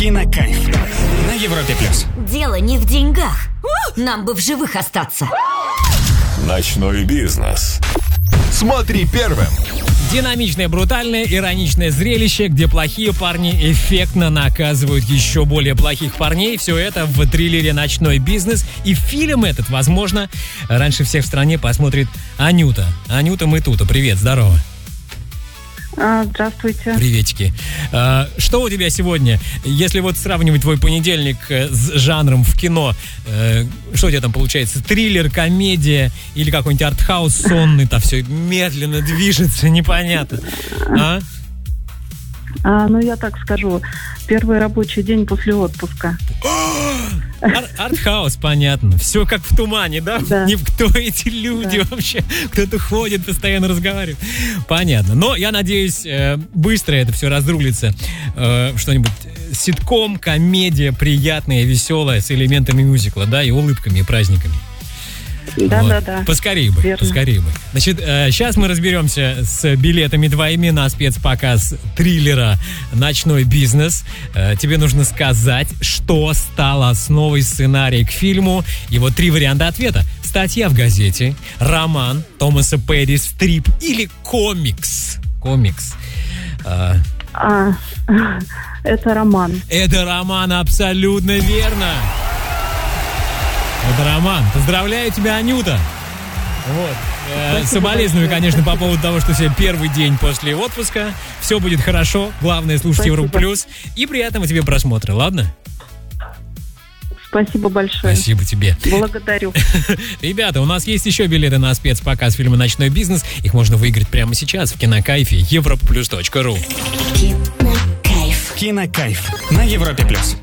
Кинокайф на Европе+. Дело не в деньгах. Нам бы в живых остаться. Ночной бизнес. Смотри первым. Динамичное, брутальное, ироничное зрелище, где плохие парни эффектно наказывают еще более плохих парней. Все это в триллере «Ночной бизнес». И фильм этот, возможно, раньше всех в стране посмотрит Анюта. Анюта Мытута, привет, здорово. Здравствуйте. Приветики. Что у тебя сегодня? Если вот сравнивать твой понедельник с жанром в кино, что у тебя там получается? Триллер, комедия или какой-нибудь артхаус сонный-то все медленно движется, непонятно. Ну, я так скажу, первый рабочий день после отпуска. Артхаус, понятно. Все как в тумане, да? Да. Кто эти люди вообще? Кто-то ходит, постоянно разговаривает. Понятно. Но я надеюсь, быстро это все разрулится. Что-нибудь ситком, комедия приятная, веселая, с элементами мюзикла, да, и улыбками, и праздниками. Да. Поскорее бы, Верно. поскорее бы. Значит, сейчас мы разберемся с билетами твоими на спецпоказ триллера «Ночной бизнес». Тебе нужно сказать, что стало основой сценария к фильму. И вот 3 варианта ответа. Статья в газете, роман Томаса Перри «Стрип» или комикс. Комикс. Это роман. Это роман, абсолютно верно. Это роман. Поздравляю тебя, Анюта. Вот. Соболезную, конечно, по поводу того, что сегодня первый день после отпуска. Все будет хорошо. Главное, слушать Европу Плюс. И приятного тебе просмотра, ладно? Спасибо большое. Спасибо тебе. Благодарю. Ребята, у нас есть еще билеты на спецпоказ фильма «Ночной бизнес». Их можно выиграть прямо сейчас в Кинокайфе. europaplus.ru. Кинокайф. Кинокайф на Европе+.